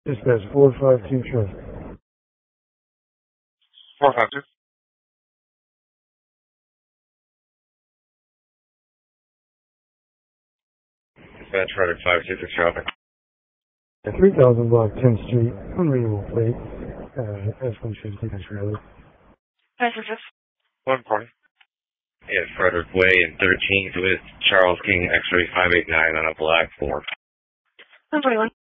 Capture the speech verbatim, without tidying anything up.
Dispatch four five two traffic. four five two. Dispatch Frederick five two for traffic. three thousand block tenth Street, unreadable plate, uh, S one fifty trailer. Messages. one forty. Yeah, Frederick Way and thirteenth with Charles King X-ray five eight nine on a black Ford. one forty-one.